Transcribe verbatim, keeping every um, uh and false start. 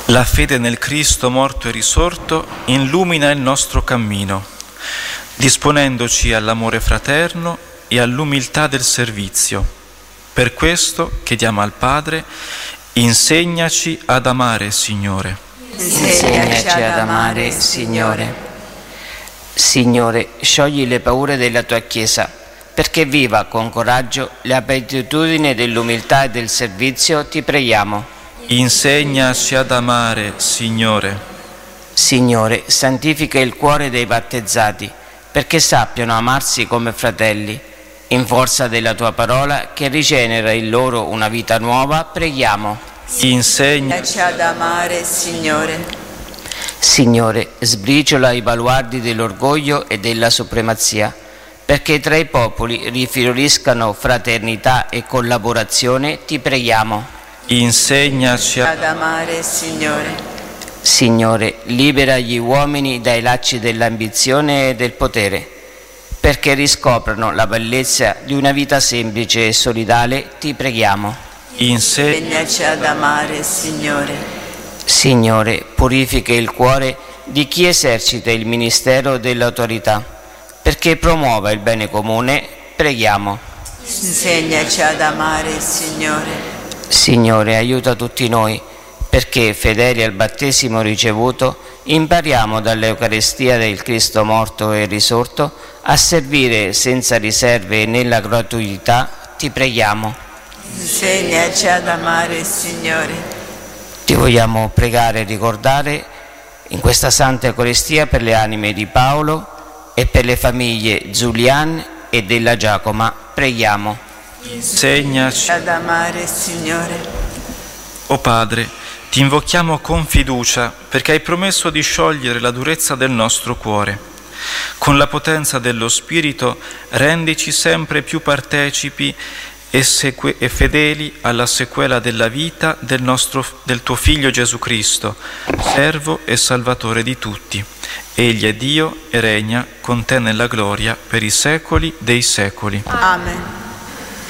La fede nel Cristo morto e risorto illumina il nostro cammino, disponendoci all'amore fraterno e all'umiltà del servizio. Per questo chiediamo al Padre: insegnaci ad amare, Signore. Insegnaci ad amare, Signore. Signore, sciogli le paure della tua Chiesa, perché viva con coraggio le abitudini dell'umiltà e del servizio, ti preghiamo. Insegnaci ad amare, Signore. Signore, santifica il cuore dei battezzati, perché sappiano amarsi come fratelli. In forza della tua parola, che rigenera in loro una vita nuova, preghiamo. Insegnaci ad amare, Signore. Signore, sbriciola i baluardi dell'orgoglio e della supremazia, perché tra i popoli rifioriscano fraternità e collaborazione, ti preghiamo. Insegnaci ad amare, Signore. Signore, libera gli uomini dai lacci dell'ambizione e del potere, perché riscoprano la bellezza di una vita semplice e solidale, ti preghiamo. Insegnaci ad amare, Signore. Signore, purifica il cuore di chi esercita il ministero dell'autorità, perché promuova il bene comune, preghiamo. Insegnaci ad amare, Signore. Signore, aiuta tutti noi, perché, fedeli al battesimo ricevuto, impariamo dall'Eucaristia del Cristo morto e risorto a servire senza riserve e nella gratuità, ti preghiamo. Insegnaci ad amare, Signore. Ti vogliamo pregare e ricordare in questa Santa Eucaristia per le anime di Paolo e per le famiglie Giulian e della Giacoma. Preghiamo. Insegnaci ad amare, Signore. O Padre, ti invochiamo con fiducia perché hai promesso di sciogliere la durezza del nostro cuore. Con la potenza dello Spirito rendici sempre più partecipi e, seque- e fedeli alla sequela della vita del, nostro, del tuo Figlio Gesù Cristo, servo e salvatore di tutti. Egli è Dio e regna con te nella gloria per i secoli dei secoli. Amen.